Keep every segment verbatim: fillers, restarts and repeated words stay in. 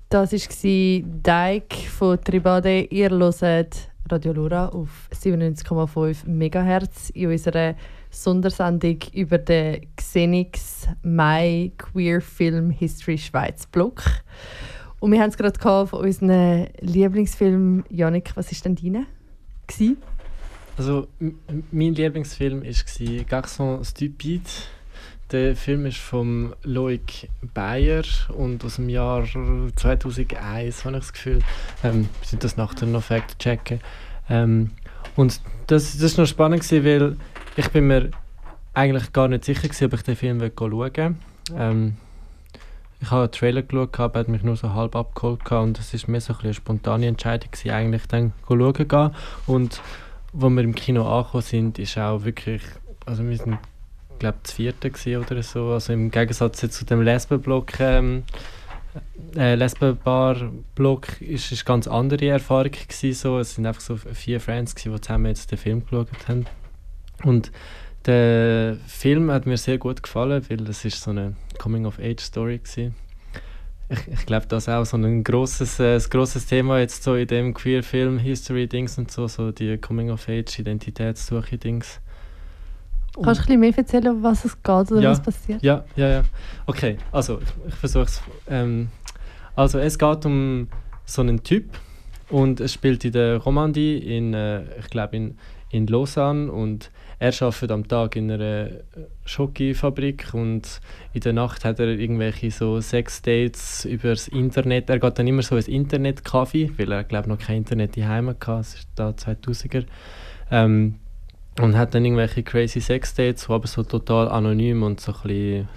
Das war Dyke von Tribade. Ihr hört Radio Lura auf siebenundneunzig Komma fünf Megahertz in unserer Sondersendung über den Xenix Mai Queer Film History Schweiz Block. Und wir haben es gerade von unserem Lieblingsfilm. Janik, was war denn deine? Also, m- mein Lieblingsfilm war «Garçon Stupide». Der Film ist von Loic Beyer und aus dem Jahr zweitausendeins, habe ich das Gefühl. Ähm, wir sind das nachher noch fact checken. Ähm, und das, das war noch spannend, gewesen, weil ich bin mir eigentlich gar nicht sicher war, ob ich den Film schauen will. Ähm, ich habe einen Trailer geschaut, aber hat mich nur so halb abgeholt und es war mehr so ein bisschen eine spontane Entscheidung gewesen, eigentlich dann schauen zu gehen. Und als wir im Kino angekommen sind, ist auch wirklich, also wir sind ich glaube das vierte gewesen oder so, also im Gegensatz jetzt zu dem Lesben-Block, ähm, äh, Lesben-Bar-Block ist eine ganz andere Erfahrung gewesen, so. Es sind einfach so vier Friends gewesen, die zusammen jetzt den Film geschaut haben. Und der Film hat mir sehr gut gefallen, weil es ist so eine Coming-of-Age-Story gewesen. Ich, ich glaube, das ist auch so ein grosses, äh, ein grosses Thema jetzt so in dem Queer-Film-History-Dings und so, so die Coming-of-Age-Identitätssuche-Dings. Kannst du ein bisschen mehr erzählen, um was es geht oder ja, was passiert? Ja, ja, ja. Okay, also ich, ich versuche es. Ähm, also es geht um so einen Typ und es spielt in der Romandie, in, äh, ich glaube in, in Lausanne, und er arbeitet am Tag in einer Schokofabrik und in der Nacht hat er irgendwelche so Sex-Dates übers Internet. Er geht dann immer so ins Internet-Café, weil er glaube noch kein Internet daheim hatte, das ist da zweitausender. Ähm, Und hat dann irgendwelche crazy Sex-Dates, die aber so total anonym und so ein bisschen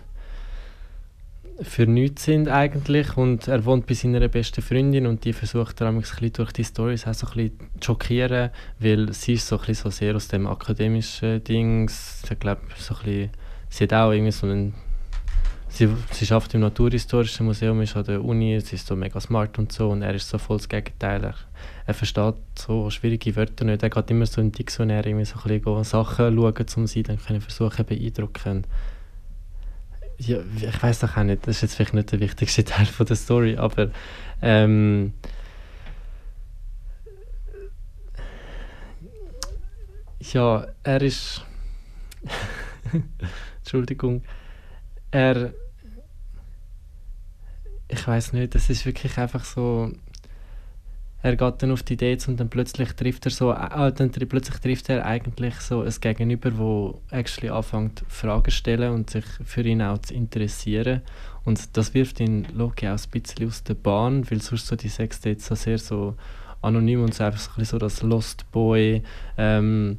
für nichts sind eigentlich. Und er wohnt bei seiner besten Freundin und die versucht er ein bisschen durch die Storys auch so ein bisschen zu schockieren, weil sie ist so ein bisschen so sehr aus dem akademischen Dings. Ich glaube, so ein bisschen, sie hat auch irgendwie so einen... Sie, sie arbeitet im Naturhistorischen Museum, ist an der Uni, sie ist so mega smart und so, und er ist so voll das Gegenteil. Er, er versteht so schwierige Wörter nicht. Er geht immer so in Diktionär irgendwie so ein bisschen Sachen schauen, um sie dann können versuchen beeindrucken. Ja, ich weiß doch auch nicht, das ist jetzt vielleicht nicht der wichtigste Teil von der Story, aber ähm, ja, er ist Entschuldigung. Er, ich weiß nicht, das ist wirklich einfach so, er geht dann auf die Dates und dann plötzlich trifft er so, äh, dann tri- plötzlich trifft er eigentlich so ein Gegenüber, wo actually anfängt Fragen zu stellen und sich für ihn auch zu interessieren, und das wirft ihn Loki auch ein bisschen aus der Bahn, weil sonst so die Sex-Dates so sehr so anonym und so einfach so, ein bisschen so das Lost Boy, ähm,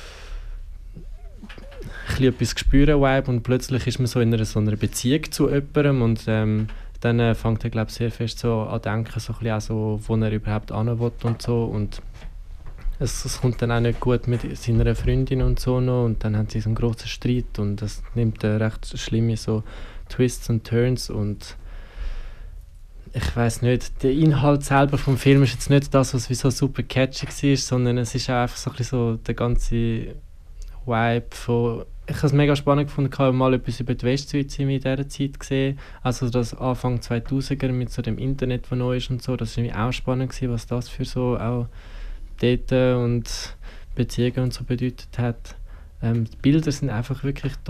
etwas spüren Vibe, und plötzlich ist man so in einer, so einer Beziehung zu jemandem und ähm, dann äh, fängt er glaube sehr fest so an denken, so ein bisschen auch so, wo er überhaupt hin will und so, und es, es kommt dann auch nicht gut mit seiner Freundin und so noch, und dann haben sie so einen grossen Streit und das nimmt äh, recht schlimme so Twists und Turns, und ich weiß nicht, der Inhalt selber vom Film ist jetzt nicht das, was wie so super catchy war, sondern es ist auch einfach so ein bisschen so der ganze Vibe von... Ich habe es mega spannend gefunden, ich habe mal etwas über die Westschweiz in dieser Zeit gesehen. Also das Anfang zweitausender mit so dem Internet, das neu ist und so. Das war irgendwie auch spannend gewesen, was das für so auch Daten und Beziehungen und so bedeutet hat. Ähm, die Bilder sind einfach wirklich